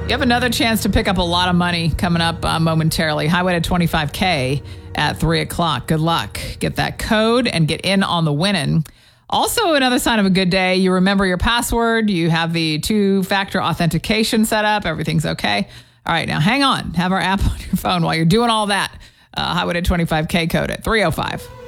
You have another chance to pick up a lot of money coming up momentarily. Highway to 25K at 3 o'clock. Good luck. Get that code and get in on the winning. Also, another sign of a good day, you remember your password. You have the 2-factor authentication set up. Everything's okay. All right, now hang on. Have our app on your phone while you're doing all that. Highway to 25K code at 3:05.